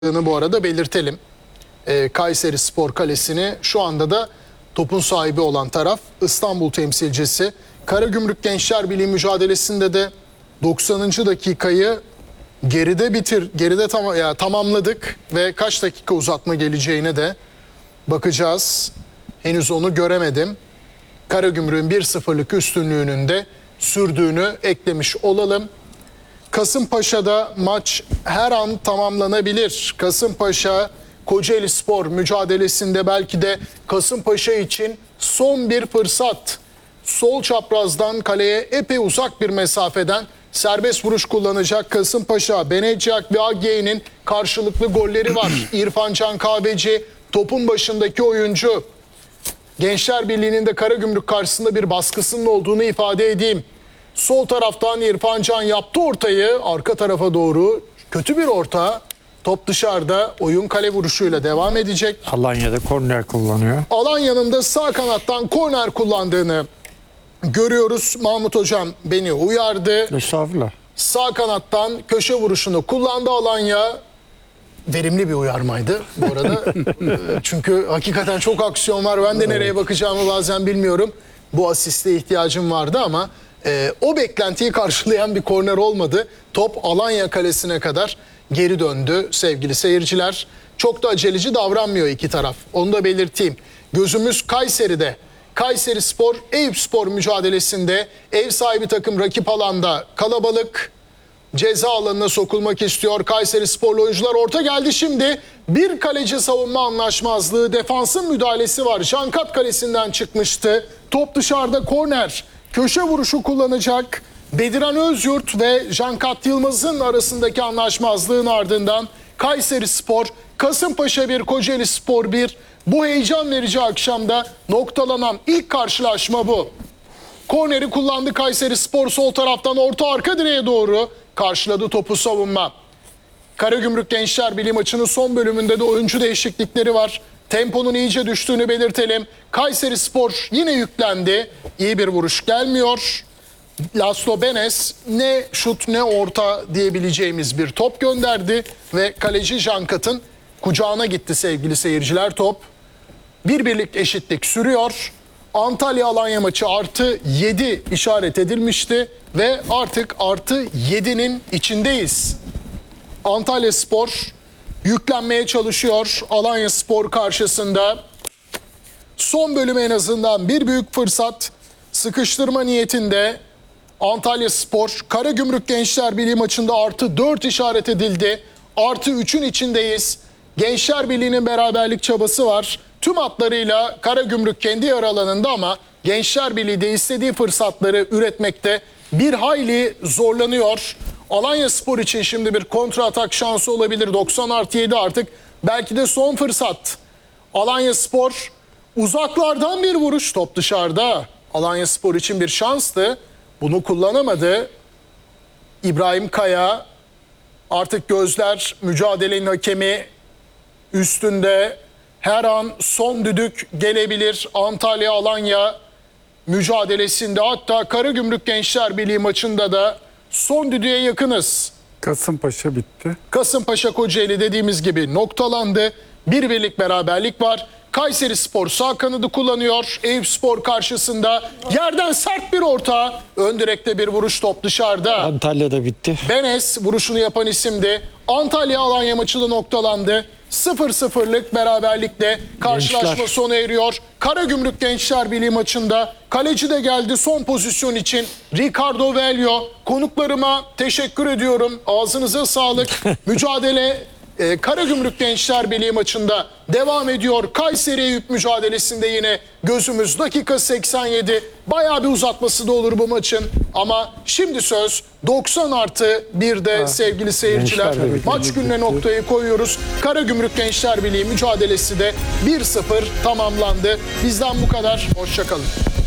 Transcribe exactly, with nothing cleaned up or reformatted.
Bu arada belirtelim. Ee, Kayseri Spor Kalesi'ni şu anda da topun sahibi olan taraf İstanbul temsilcisi. Karagümrük Gençler Birliği mücadelesinde de doksanıncı dakikayı geride bitir geride tam, ya, tamamladık ve kaç dakika uzatma geleceğine de bakacağız. Henüz onu göremedim. Karagümrük'ün bir sıfırlık üstünlüğünün de sürdüğünü eklemiş olalım. Kasımpaşa'da maç her an tamamlanabilir. Kasımpaşa Kocaeli Spor mücadelesinde belki de Kasımpaşa için son bir fırsat. Sol çaprazdan kaleye epey uzak bir mesafeden serbest vuruş kullanacak Kasımpaşa. Benecak ve Age'nin karşılıklı golleri var. İrfan Can Kahveci topun başındaki oyuncu. Gençler Birliği'nin de Karagümrük karşısında bir baskısının olduğunu ifade edeyim. Sol taraftan İrfan Can yaptı ortayı arka tarafa doğru. Kötü bir orta. Top dışarıda, oyun kale vuruşuyla devam edecek. Alanya'da korner kullanıyor. Alanya'nın da sağ kanattan korner kullandığını görüyoruz. Mahmut Hocam beni uyardı. Estağfurullah. Sağ kanattan köşe vuruşunu kullandı Alanya. Verimli bir uyarmaydı bu arada. Çünkü hakikaten çok aksiyon var. Ben de nereye bakacağımı bazen bilmiyorum. Bu asiste ihtiyacım vardı ama e, o beklentiyi karşılayan bir korner olmadı. Top Alanya kalesine kadar geri döndü sevgili seyirciler. Çok da aceleci davranmıyor iki taraf. Onu da belirteyim. Gözümüz Kayseri'de. Kayseri Spor, Eyüp Spor mücadelesinde ev sahibi takım rakip alanda kalabalık. Ceza alanına sokulmak istiyor. Kayseri Sporlu oyuncular orta geldi şimdi. Bir kaleci savunma anlaşmazlığı, defansın müdahalesi var. Jankat kalesinden çıkmıştı. Top dışarıda, korner. Köşe vuruşu kullanacak. Bediran Özyurt ve Jankat Yılmaz'ın arasındaki anlaşmazlığın ardından Kayseri Spor, Kasımpaşa bir, Kocaeli Spor bir. Bu heyecan verici akşamda noktalanan ilk karşılaşma bu. Korneri kullandı Kayseri Spor, sol taraftan orta arka direğe doğru karşıladı topu savunma. Karagümrük Gençler Birliği maçının son bölümünde de oyuncu değişiklikleri var. Temponun iyice düştüğünü belirtelim. Kayseri Spor yine yüklendi. İyi bir vuruş gelmiyor. Laslo Benes ne şut ne orta diyebileceğimiz bir top gönderdi. Ve kaleci Jankat'ın kucağına gitti sevgili seyirciler top. Bir birlik eşitlik sürüyor. Antalya-Alanya maçı artı yedi işaret edilmişti ve artık artı yedinin içindeyiz. Antalya Spor yüklenmeye çalışıyor Alanya Spor karşısında. Son bölüme en azından bir büyük fırsat sıkıştırma niyetinde Antalya Spor. Karagümrük Gençler Birliği maçında artı dört işaret edildi. Artı üçün içindeyiz. Gençler Birliği'nin beraberlik çabası var. Tüm hatlarıyla Karagümrük kendi yarı alanında ama Gençler Birliği de istediği fırsatları üretmekte bir hayli zorlanıyor. Alanya Spor için şimdi bir kontra atak şansı olabilir. doksan artı yedi artık belki de son fırsat. Alanya Spor uzaklardan bir vuruş, top dışarıda. Alanya Spor için bir şanstı. Bunu kullanamadı. İbrahim Kaya, artık gözler mücadelenin hakemi üstünde. Her an son düdük gelebilir Antalya-Alanya mücadelesinde. Hatta Karagümrük Gençler Birliği maçında da son düdüğe yakınız. Kasımpaşa bitti. Kasımpaşa Kocaeli dediğimiz gibi noktalandı. Bir birlik beraberlik var. Kayseri Spor sağ kanadı kullanıyor. Eyüp Spor karşısında yerden sert bir orta. Ön direkte bir vuruş, top dışarıda. Antalya'da bitti. Benes vuruşunu yapan isimdi. Antalya-Alanya maçı da noktalandı. sıfır sıfırlık beraberlikle karşılaşma Gençler. sona eriyor. Karagümrük Gençler Birliği maçında kaleci de geldi son pozisyon için. Ricardo Velho. Konuklarıma teşekkür ediyorum. Ağzınıza sağlık. Mücadele e, Karagümrük Gençler Birliği maçında devam ediyor. Kayseri Eyüp mücadelesinde yine gözümüz dakika seksen yedi. Bayağı bir uzatması da olur bu maçın. Ama şimdi söz doksan artı birde ha, sevgili seyirciler. Maç gününe noktayı koyuyoruz. Karagümrük Gençler Birliği mücadelesi de bir sıfır tamamlandı. Bizden bu kadar. Hoşça kalın.